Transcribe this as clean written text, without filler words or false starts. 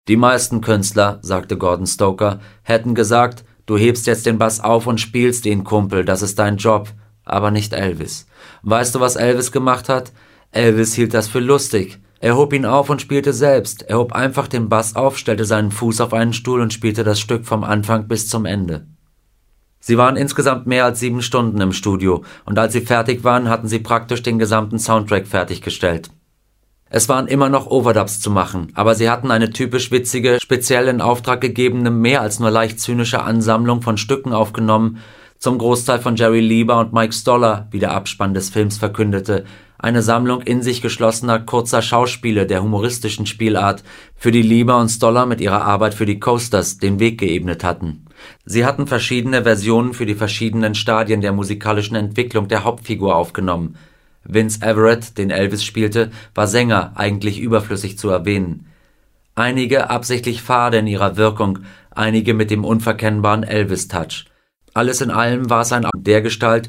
Die meisten Künstler, sagte Gordon Stoker, hätten gesagt, du hebst jetzt den Bass auf und spielst ihn, Kumpel, das ist dein Job. Aber nicht Elvis. Weißt du, was Elvis gemacht hat? Elvis hielt das für lustig. Er hob ihn auf und spielte selbst. Er hob einfach den Bass auf, stellte seinen Fuß auf einen Stuhl und spielte das Stück vom Anfang bis zum Ende. Sie waren insgesamt mehr als 7 Stunden im Studio, und als sie fertig waren, hatten sie praktisch den gesamten Soundtrack fertiggestellt. Es waren immer noch Overdubs zu machen, aber sie hatten eine typisch witzige, speziell in Auftrag gegebene, mehr als nur leicht zynische Ansammlung von Stücken aufgenommen, zum Großteil von Jerry Lieber und Mike Stoller, wie der Abspann des Films verkündete, eine Sammlung in sich geschlossener, kurzer Schauspiele der humoristischen Spielart, für die Lieber und Stoller mit ihrer Arbeit für die Coasters den Weg geebnet hatten. Sie hatten verschiedene Versionen für die verschiedenen Stadien der musikalischen Entwicklung der Hauptfigur aufgenommen. Vince Everett, den Elvis spielte, war Sänger, eigentlich überflüssig zu erwähnen. Einige absichtlich fade in ihrer Wirkung, einige mit dem unverkennbaren Elvis-Touch. Alles in allem war es ein dergestalt,